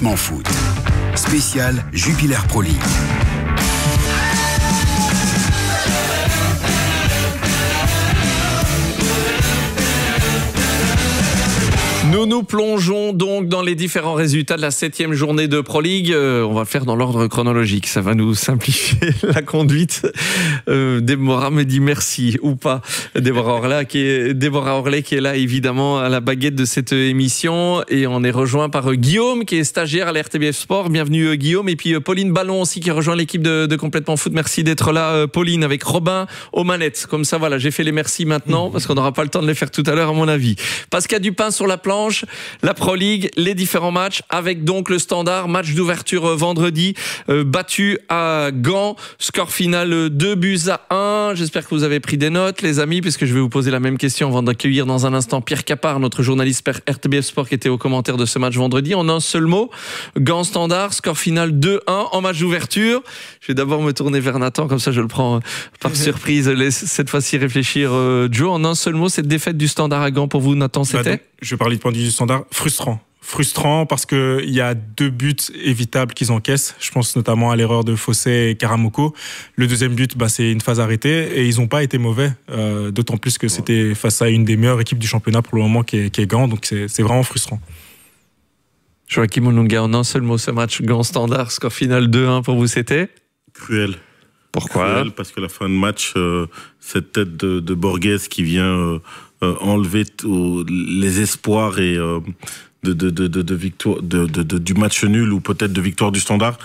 Complètement Foot. Spécial Jupiler Pro League. Nous plongeons donc dans les différents résultats de la 7e journée de Pro League. On va faire dans l'ordre chronologique. Ça va nous simplifier la conduite. Déborah me dit merci ou pas. Déborah Orlet qui est là évidemment à la baguette de cette émission. Et on est rejoint par Guillaume qui est stagiaire à la RTBF Sport. Bienvenue Guillaume. Et puis Pauline Ballon aussi qui rejoint l'équipe de Complètement Foot. Merci d'être là Pauline avec Robin aux manettes. Comme ça voilà, j'ai fait les merci maintenant parce qu'on n'aura pas le temps de les faire tout à l'heure à mon avis. Pascal Dupin sur la planche. La Pro League, les différents matchs avec donc le Standard, match d'ouverture vendredi, battu à Gand, score final 2-1. J'espère que vous avez pris des notes les amis, puisque je vais vous poser la même question avant d'accueillir dans un instant Pierre Capard, notre journaliste RTBF Sport qui était au commentaire de ce match vendredi. En un seul mot, Gand Standard, score final 2-1 en match d'ouverture. Je vais d'abord me tourner vers Nathan, comme ça je le prends par surprise, cette fois-ci réfléchir Joe. En un seul mot, cette défaite du Standard à Gand pour vous Nathan, c'était je vais parler du point de vue du Standard. Frustrant parce qu'il y a 2 buts évitables qu'ils encaissent. Je pense notamment à l'erreur de Fossé et Karamoko. Le deuxième but, c'est une phase arrêtée et ils n'ont pas été mauvais. D'autant plus que c'était face à une des meilleures équipes du championnat pour le moment qui est Gand. Donc c'est vraiment frustrant. Joachim Olunga, en un seul mot, ce match Gand Standard, score final 2-1 pour vous, c'était cruel. Pourquoi ? Cruel parce que la fin de match, cette tête de Borges qui vient enlever les espoirs et de victoire, du match nul ou peut-être de victoire du Standard.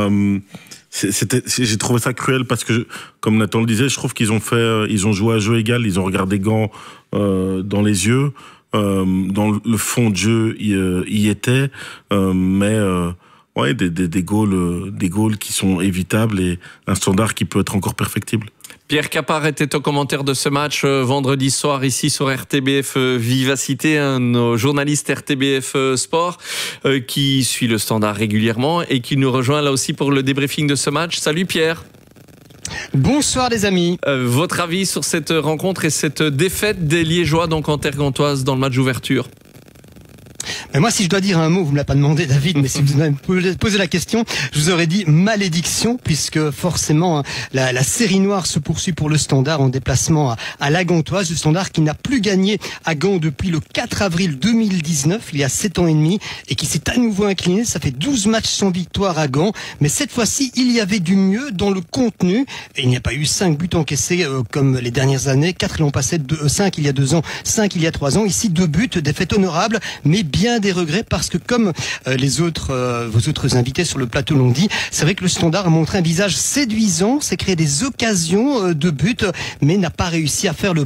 J'ai trouvé ça cruel parce que, comme Nathan le disait, je trouve qu'ils ont joué à jeu égal, ils ont regardé Gand dans les yeux, dans le fond de jeu y était, mais ouais, des goals qui sont évitables et un Standard qui peut être encore perfectible. Pierre Capard était au commentaire de ce match vendredi soir ici sur RTBF Vivacité, un journaliste RTBF Sport qui suit le Standard régulièrement et qui nous rejoint là aussi pour le débriefing de ce match. Salut Pierre. Bonsoir les amis. Votre avis sur cette rencontre et cette défaite des Liégeois donc en terre gantoise dans le match d'ouverture? Mais moi, si je dois dire un mot, vous me l'avez pas demandé, David, mais si vous m'avez posé la question, je vous aurais dit malédiction, puisque forcément, la série noire se poursuit pour le Standard en déplacement à la Gantoise. Le Standard qui n'a plus gagné à Gand depuis le 4 avril 2019, il y a 7 ans et demi, et qui s'est à nouveau incliné. Ça fait 12 matchs sans victoire à Gand, mais cette fois-ci, il y avait du mieux dans le contenu, et il n'y a pas eu 5 buts encaissés comme les dernières années. 4 l'ont passé, 5 il y a 2 ans, 5 il y a 3 ans. Ici, 2 buts, défaite honorable, mais bien des regrets parce que comme vos autres invités sur le plateau l'ont dit, c'est vrai que le Standard a montré un visage séduisant, s'est créé des occasions de but, mais n'a pas réussi à faire le